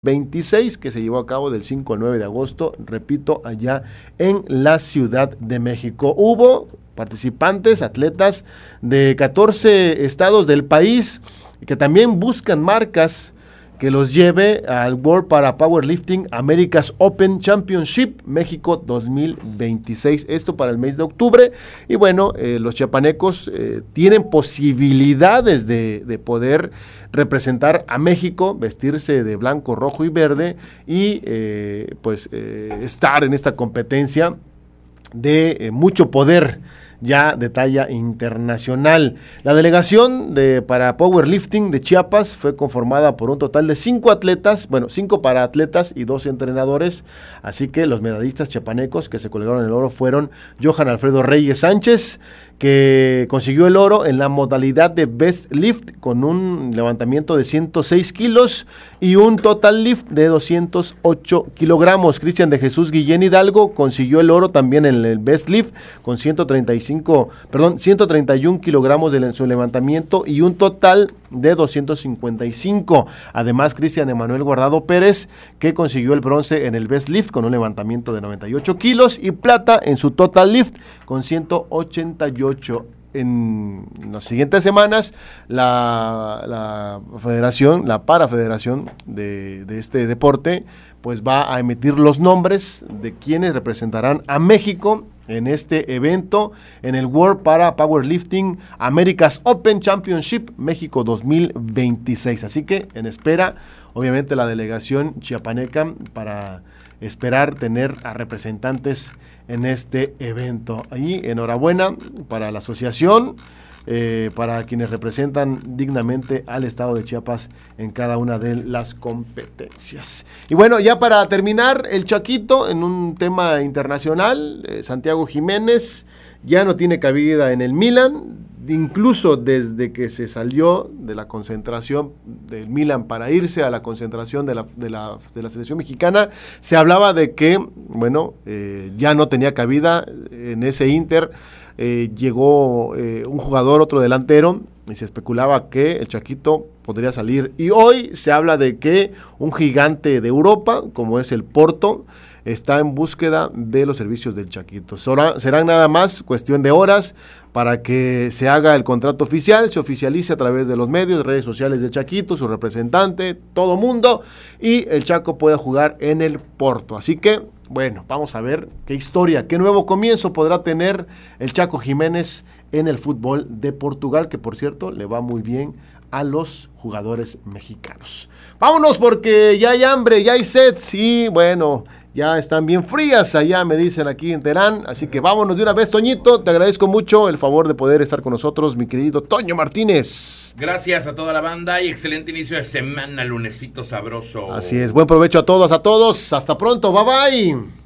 26, que se llevó a cabo del 5 al 9 de agosto, repito, allá en la Ciudad de México. Hubo participantes, atletas de 14 estados del país que también buscan marcas que los lleve al World Para Powerlifting America's Open Championship México 2026, esto para el mes de octubre. Y bueno, los chiapanecos tienen posibilidades de poder representar a México, vestirse de blanco, rojo y verde y estar en esta competencia de mucho poder ya de talla internacional. La delegación para Powerlifting de Chiapas fue conformada por un total de 5 atletas, 5 paraatletas y 2 entrenadores, así que los medallistas chiapanecos que se colgaron el oro fueron Johan Alfredo Reyes Sánchez, que consiguió el oro en la modalidad de Best Lift con un levantamiento de 106 kilos y un Total Lift de 208 kilogramos. Cristian de Jesús Guillén Hidalgo consiguió el oro también en el Best Lift con 131 kilogramos de su levantamiento y un total de 255. Además, Cristian Emanuel Guardado Pérez, que consiguió el bronce en el Best Lift con un levantamiento de 98 kilos y plata en su Total Lift con 188. En las siguientes semanas, la federación, la parafederación de este deporte, pues va a emitir los nombres de quienes representarán a México en este evento, en el World Para Powerlifting America's Open Championship México 2026. Así que en espera, obviamente, la delegación chiapaneca para esperar tener a representantes en este evento. Ahí, enhorabuena para la asociación, para quienes representan dignamente al estado de Chiapas en cada una de las competencias. Y bueno, ya para terminar, el Chaquito, en un tema internacional, Santiago Jiménez ya no tiene cabida en el Milan, incluso desde que se salió de la concentración del Milan para irse a la concentración de la selección mexicana, se hablaba de que, ya no tenía cabida en ese Inter. Llegó un jugador, otro delantero, y se especulaba que el Chaquito podría salir. Y hoy se habla de que un gigante de Europa, como es el Porto, está en búsqueda de los servicios del Chaquito. Será nada más cuestión de horas para que se haga el contrato oficial, se oficialice a través de los medios, redes sociales del Chaquito, su representante, todo mundo, y el Chaco pueda jugar en el Porto. Así que, vamos a ver qué historia, qué nuevo comienzo podrá tener el Chaco Jiménez en el fútbol de Portugal, que por cierto le va muy bien a los jugadores mexicanos. Vámonos porque ya hay hambre, ya hay sed, sí, ya están bien frías allá, me dicen aquí en Terán, así que vámonos de una vez, Toñito. Te agradezco mucho el favor de poder estar con nosotros, mi querido Toño Martínez. Gracias a toda la banda y excelente inicio de semana, lunesito sabroso. Así es, buen provecho a todos, hasta pronto, bye bye.